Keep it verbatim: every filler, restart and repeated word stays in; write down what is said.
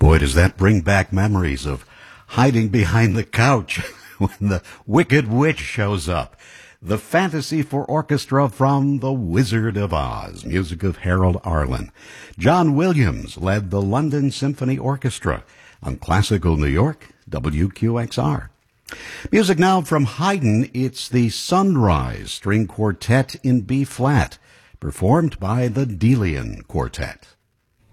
Boy, does that bring back memories of hiding behind the couch when the Wicked Witch shows up. The Fantasy for Orchestra from The Wizard of Oz, music of Harold Arlen. John Williams led the London Symphony Orchestra on Classical New York, W Q X R. Music now from Haydn, it's the Sunrise String Quartet in B-flat, performed by the Delian Quartet.